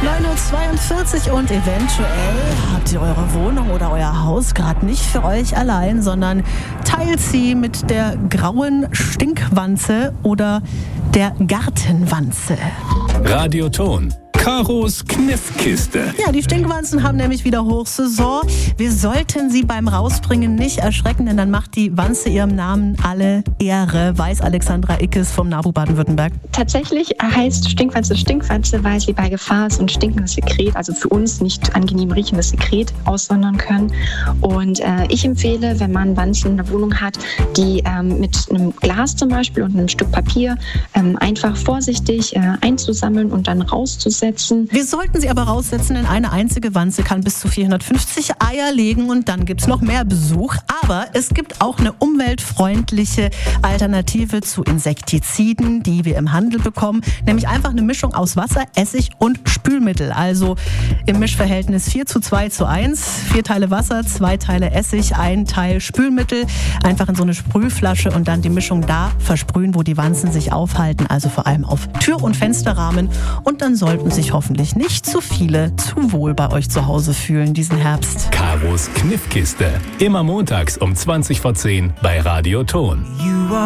9:42 Uhr und eventuell habt ihr eure Wohnung oder euer Haus gerade nicht für euch allein, sondern teilt sie mit der grauen Stinkwanze oder der Gartenwanze. Radioton. Karos Kniffkiste. Ja, die Stinkwanzen haben nämlich wieder Hochsaison. Wir sollten sie beim Rausbringen nicht erschrecken, denn dann macht die Wanze ihrem Namen alle Ehre, weiß Alexandra Ickes vom NABU Baden-Württemberg. Tatsächlich heißt Stinkwanze Stinkwanze, weil sie bei Gefahr so ein stinkendes Sekret, also für uns nicht angenehm riechendes Sekret, aussondern können. Und ich empfehle, wenn man Wanzen in der Wohnung hat, die mit einem Glas zum Beispiel und einem Stück Papier einfach vorsichtig einzusammeln und dann rauszusetzen. Wir sollten sie aber raussetzen, denn eine einzige Wanze kann bis zu 450 Eier legen und dann gibt's noch mehr Besuch. Aber es gibt auch eine umweltfreundliche Alternative zu Insektiziden, die wir im Handel bekommen, nämlich einfach eine Mischung aus Wasser, Essig und Spülmittel. Also im Mischverhältnis 4:2:1, 4 Teile Wasser, 2 Teile Essig, 1 Teil Spülmittel, einfach in so eine Sprühflasche und dann die Mischung da versprühen, wo die Wanzen sich aufhalten, also vor allem auf Tür- und Fensterrahmen. Und dann sollten sich hoffentlich nicht zu viele zu wohl bei euch zu Hause fühlen diesen Herbst. Karos Kniffkiste. Immer montags um 20:10 bei Radioton.